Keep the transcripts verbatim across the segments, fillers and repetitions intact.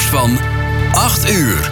van acht uur.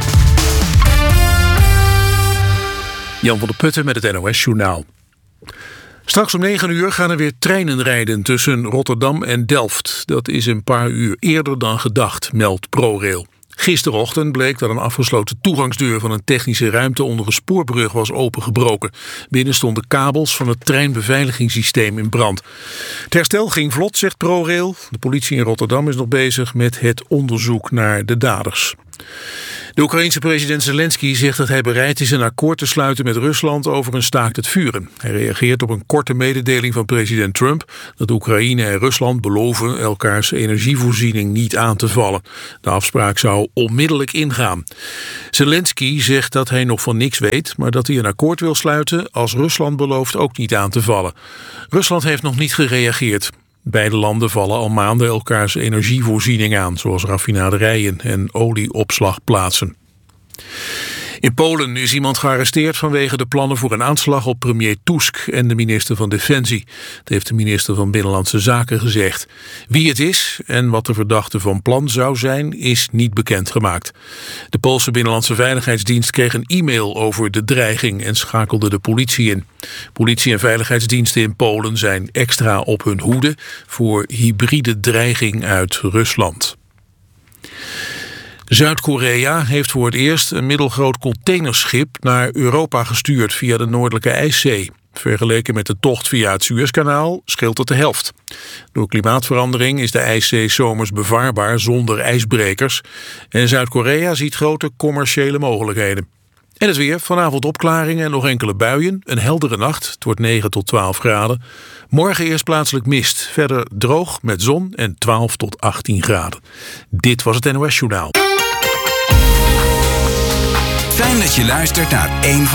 Jan van der Putten met het N O S-journaal. Straks om negen uur gaan er weer treinen rijden tussen Rotterdam en Delft. Dat is een paar uur eerder dan gedacht, meldt ProRail. Gisterochtend bleek dat een afgesloten toegangsdeur van een technische ruimte onder een spoorbrug was opengebroken. Binnen stonden kabels van het treinbeveiligingssysteem in brand. Het herstel ging vlot, zegt ProRail. De politie in Rotterdam is nog bezig met het onderzoek naar de daders. De Oekraïense president Zelensky zegt dat hij bereid is een akkoord te sluiten met Rusland over een staakt het vuren. Hij reageert op een korte mededeling van president Trump dat Oekraïne en Rusland beloven elkaars energievoorziening niet aan te vallen. De afspraak zou onmiddellijk ingaan. Zelensky zegt dat hij nog van niks weet, maar dat hij een akkoord wil sluiten als Rusland belooft ook niet aan te vallen. Rusland heeft nog niet gereageerd. Beide landen vallen al maanden elkaars energievoorziening aan, zoals raffinaderijen en olieopslagplaatsen. In Polen is iemand gearresteerd vanwege de plannen voor een aanslag op premier Tusk en de minister van Defensie. Dat heeft de minister van Binnenlandse Zaken gezegd. Wie het is en wat de verdachte van plan zou zijn, is niet bekendgemaakt. De Poolse Binnenlandse Veiligheidsdienst kreeg een e-mail over de dreiging en schakelde de politie in. Politie en veiligheidsdiensten in Polen zijn extra op hun hoede voor hybride dreiging uit Rusland. Zuid-Korea heeft voor het eerst een middelgroot containerschip naar Europa gestuurd via de Noordelijke IJszee. Vergeleken met de tocht via het Suezkanaal scheelt het de helft. Door klimaatverandering is de IJszee zomers bevaarbaar zonder ijsbrekers. En Zuid-Korea ziet grote commerciële mogelijkheden. En het weer, vanavond opklaringen en nog enkele buien. Een heldere nacht, het wordt negen tot twaalf graden. Morgen eerst plaatselijk mist, verder droog met zon en twaalf tot achttien graden. Dit was het N O S-journaal. Fijn dat je luistert naar één van